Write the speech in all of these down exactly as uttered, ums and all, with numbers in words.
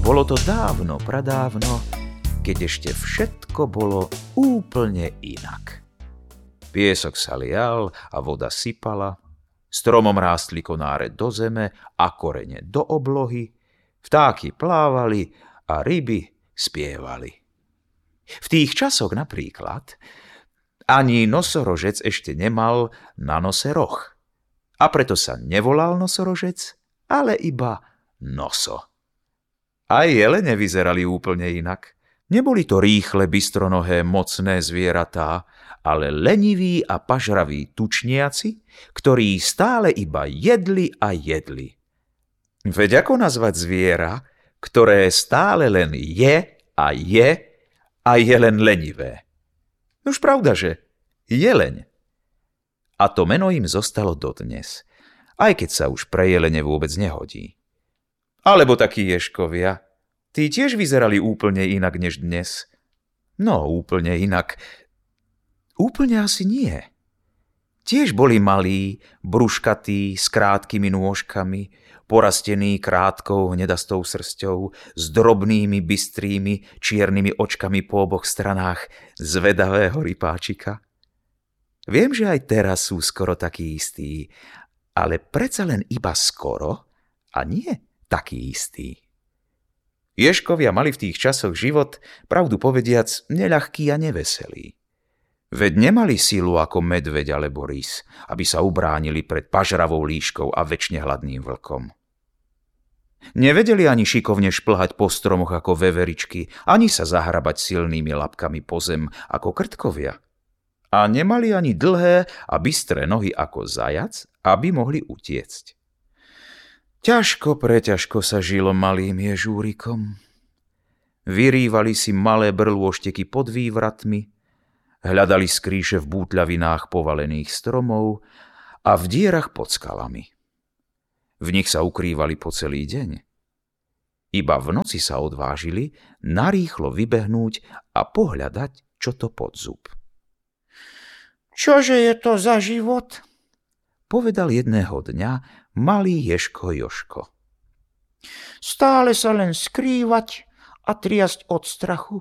Bolo to dávno, pradávno, keď ešte všetko bolo úplne inak. Piesok sa lial a voda sypala, stromom rástli konáre do zeme a korene do oblohy, vtáky plávali a ryby spievali. V tých časoch napríklad ani nosorožec ešte nemal na nose roh. A preto sa nevolal nosorožec, ale iba noso. Aj jelene vyzerali úplne inak. Neboli to rýchle, bystronohé, mocné zvieratá, ale leniví a pažraví tučniaci, ktorí stále iba jedli a jedli. Veď ako nazvať zviera, ktoré stále len je a je a je len lenivé? Už pravda, že jeleň. A to meno im zostalo dodnes, aj keď sa už pre jelene vôbec nehodí. Alebo takí ježkovia. Tí tiež vyzerali úplne inak než dnes. No, úplne inak. Úplne asi nie. Tiež boli malí, bruškatí, s krátkými nôžkami, porastení krátkou hnedastou srsťou, s drobnými, bystrými, čiernymi očkami po oboch stranách zvedavého rypáčika. Viem, že aj teraz sú skoro takí istí, ale predsa len iba skoro a nie takí istí. Ježkovia mali v tých časoch život, pravdu povediac, neľahký a neveselý. Veď nemali silu ako medveď alebo rys, aby sa ubránili pred pažravou líškou a večne hladným vlkom. Nevedeli ani šikovne šplhať po stromoch ako veveričky, ani sa zahrabať silnými labkami po zem ako krtkovia. A nemali ani dlhé a bystré nohy ako zajac, aby mohli utiecť. Ťažko, preťažko sa žilo malým ježúrikom. Vyrývali si malé brlôšteky pod vývratmi, hľadali skrýše v bútľavinách povalených stromov a v dierach pod skalami. V nich sa ukrývali po celý deň. Iba v noci sa odvážili narýchlo vybehnúť a pohľadať, čo to pod zub. Čože je to za život? Povedal jedného dňa malý ježko Jožko. Stále sa len skrývať a triasť od strachu.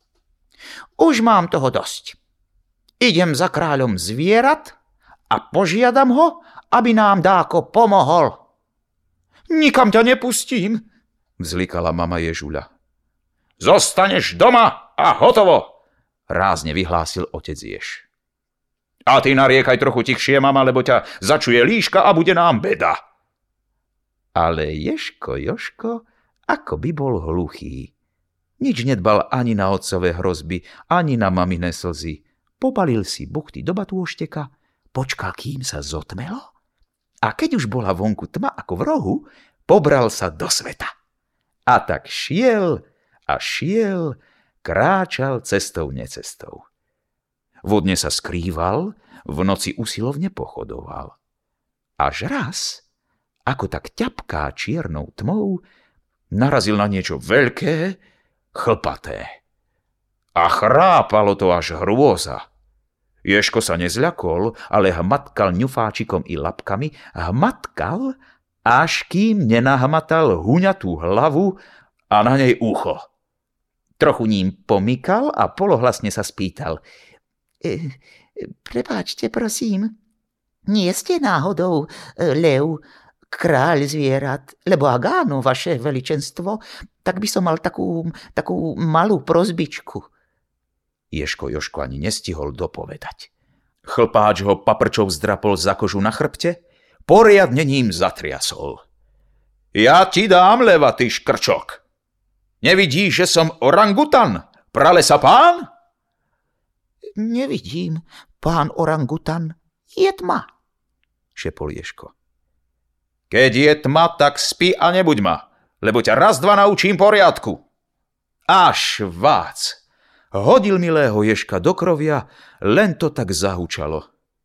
Už mám toho dosť. Idem za kráľom zvierat a požiadam ho, aby nám dáko pomohol. Nikam ťa nepustím, vzlikala mama ježuľa. Zostaneš doma a hotovo, rázne vyhlásil otec jež. A ty nariekaj trochu tichšie, mama, lebo ťa začuje líška a bude nám beda. Ale ježko Jožko ako by bol hluchý. Nič nedbal ani na otcové hrozby, ani na mamine slzy. Pobalil si buchty do batôšteka, počkal, kým sa zotmelo, a keď už bola vonku tma ako v rohu, pobral sa do sveta. A tak šiel a šiel, kráčal cestou necestou. Vodne sa skrýval, v noci usilovne pochodoval. Až raz, ako tak ťapká čiernou tmou, narazil na niečo veľké, chlpaté. A chrápalo to až hrôza. Ježko sa nezľakol, ale hmatkal ňufáčikom i labkami, hmatkal, až kým nenahmatal huňatú hlavu a na nej ucho. Trochu ním pomykal a polohlasne sa spýtal. E, prepáčte, prosím, nie ste náhodou e, lev, kráľ zvierat, lebo ak áno, vaše veličenstvo, tak by som mal takú, takú malú prosbičku. Ježko Jožko ani nestihol dopovedať. Chlpáč ho paprčou zdrapol za kožu na chrbte, poriadne ním zatriasol. Ja ti dám leva, ty škrčok. Nevidíš, že som orangutan, pralesa pán? Nevidím, pán orangutan, je tma, šepol Ježko. Keď je tma, tak spí a nebuď ma, lebo ťa raz dva naučím poriadku. Až vác. Hodil milého Ježka do krovia, len to tak zahučalo.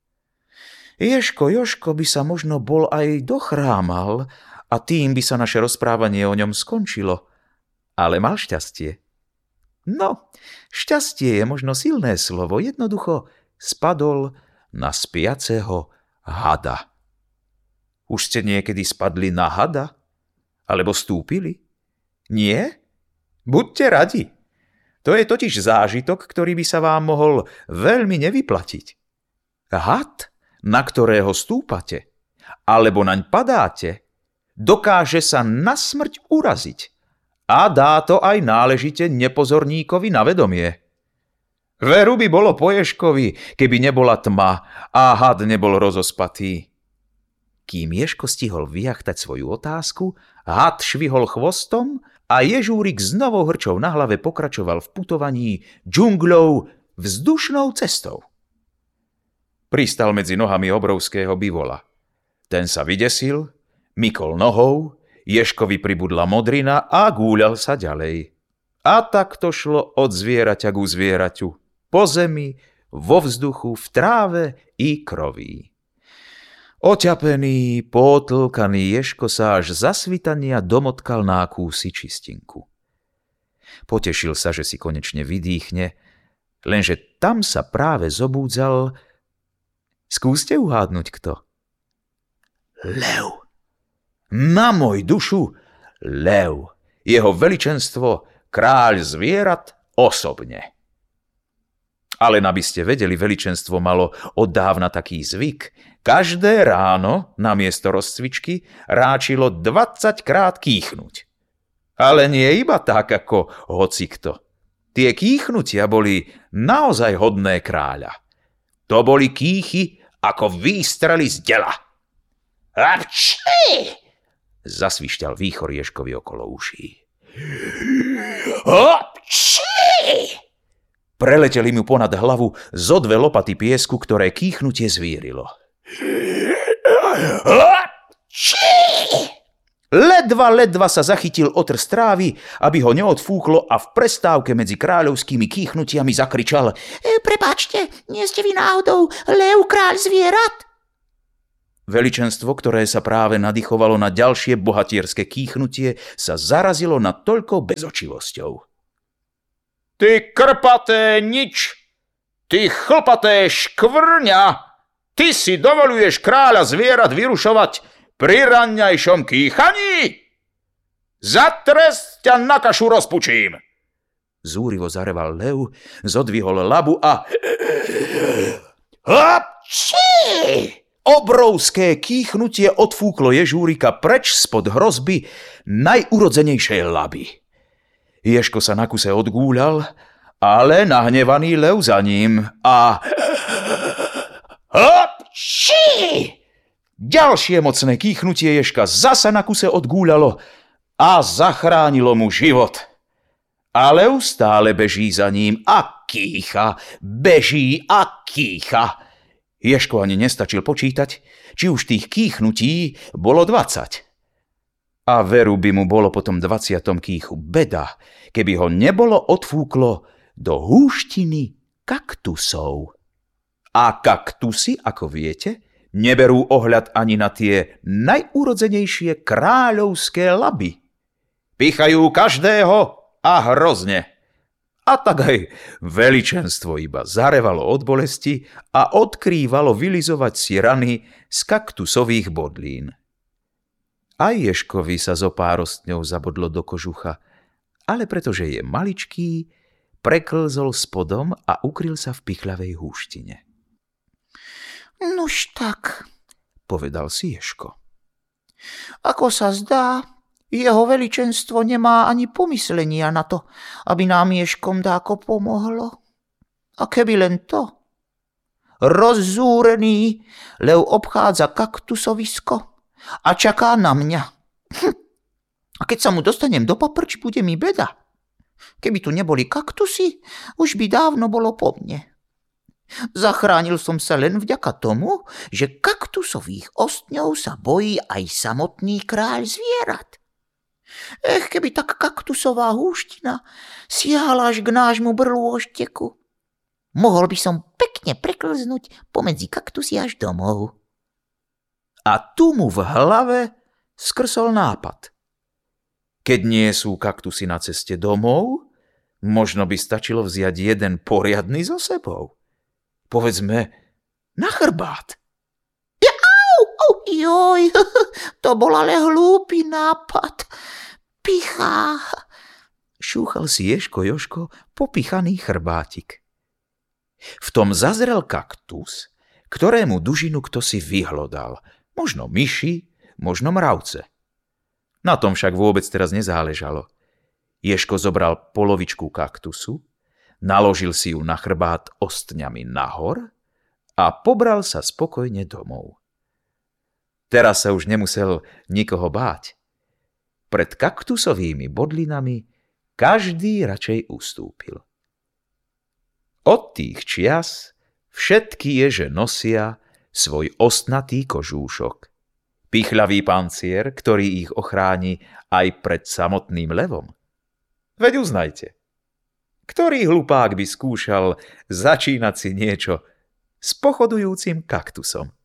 Ježko Jožko by sa možno bol aj dochrámal a tým by sa naše rozprávanie o ňom skončilo. Ale mal šťastie. No, šťastie je možno silné slovo, jednoducho spadol na spiaceho hada. Už ste niekedy spadli na hada? Alebo stúpili? Nie? Buďte radi. To je totiž zážitok, ktorý by sa vám mohol veľmi nevyplatiť. Had, na ktorého stúpate, alebo naň padáte, dokáže sa na smrť uraziť a dá to aj náležite nepozorníkovi na vedomie. Veru by bolo po Ježkovi, keby nebola tma a had nebol rozospatý. Kým Ježko stihol vyjachtať svoju otázku, had švihol chvostom a Ježúrik s novou hrčou na hlave pokračoval v putovaní džungľou vzdušnou cestou. Pristal medzi nohami obrovského bivola. Ten sa vydesil, mykol nohou, Ježkovi pribudla modrina a gúľal sa ďalej. A tak to šlo od zvieraťa ku zvieraťu, po zemi, vo vzduchu, v tráve i kroví. Oťapený, potlkaný Ježko sa až za svitania domotkal na akúsi čistinku. Potešil sa, že si konečne vydýchne, lenže tam sa práve zobúdzal. Skúste uhádnuť kto? Lev. Na môj dušu, lev. Jeho veličenstvo, kráľ zvierat, osobne. Ale aby ste vedeli, veličenstvo malo oddávna taký zvyk. Každé ráno namiesto rozcvičky ráčilo dvadsaťkrát kýchnuť. Ale nie iba tak ako hocikto. Tie kýchnutia boli naozaj hodné kráľa. To boli kýchy ako výstrely z dela. Apči! Zasvišťal výchor Ježkovi okolo uší. Apči! Preleteli mu ponad hlavu zo dve lopaty piesku, ktoré kýchnutie zvírilo. Ledva, ledva sa zachytil otr z trávy, aby ho neodfúklo a v prestávke medzi kráľovskými kýchnutiami zakričal: E, prepáčte, nie ste vy náhodou lev, kráľ zvierat? Veličenstvo, ktoré sa práve nadýchovalo na ďalšie bohatierské kýchnutie, sa zarazilo nad toľkou bezočivosťou. Ty krpaté nič! Ty chlpaté škvrňa! Ty si dovoluješ kráľa zvierat vyrušovať pri raňajšom kýchaní? Za trest ťa na kašu rozpučím! Zúrivo zareval lev, zodvihol labu a... Hapči! Obrovské kýchnutie odfúklo Ježúrika preč spod hrozby najurodzenejšej laby. Ježko sa na kuse odgúľal, ale nahnevaný lev za ním a... Hapči! Ďalšie mocné kýchnutie Ježka zasa na kuse odgúľalo a zachránilo mu život. A lev stále beží za ním a kýcha, beží a kýcha. Ježko ani nestačil počítať, či už tých kýchnutí bolo dvadsať. A veru by mu bolo potom dvaciatom kýchu beda, keby ho nebolo odfúklo do húštiny kaktusov. A kaktusy, ako viete, neberú ohľad ani na tie najurodzenejšie kráľovské laby. Pichajú každého a hrozne. A tak aj veličenstvo iba zarevalo od bolesti a odkrývalo vylizovať si rany z kaktusových bodlín. Aj Ježkovi sa zo pár rostňou zabodlo do kožucha, ale pretože je maličký, preklzol spodom a ukryl sa v pichľavej húštine. Nuž tak, povedal si Ježko. Ako sa zdá, jeho veličenstvo nemá ani pomyslenia na to, aby nám Ježkom dáko pomohlo. A keby len to. Rozzúrený lev obchádza kaktusovisko a čaká na mňa. Hm. A keď sa mu dostanem do paprč, bude mi beda. Keby tu neboli kaktusy, už by dávno bolo po mne. Zachránil som sa len vďaka tomu, že kaktusových ostňov sa bojí aj samotný kráľ zvierat. Ech, keby tak kaktusová húština siahala až k nášmu brlôžteku. Mohol by som pekne preklznúť pomedzi kaktusy až domov. A tu mu v hlave skrsol nápad. Keď nie sú kaktusy na ceste domov, možno by stačilo vziať jeden poriadny so sebou. Povedzme, na chrbát. Jau, au, joj, to bol ale hlúpy nápad. Pichá. čúchal si Ježko Jožko popichaný chrbátik. V tom zazrel kaktus, ktorému dužinu kto si vyhlodal. Možno myši, možno mravce. Na tom však vôbec teraz nezáležalo. Ježko zobral polovičku kaktusu, naložil si ju na chrbát ostňami nahor a pobral sa spokojne domov. Teraz sa už nemusel nikoho báť. Pred kaktusovými bodlinami každý radšej ustúpil. Od tých čias všetky ježe nosia svoj ostnatý kožúšok, pichľavý pancier, ktorý ich ochráni aj pred samotným levom. Veď uznajte, ktorý hlupák by skúšal začínať si niečo s pochodujúcim kaktusom?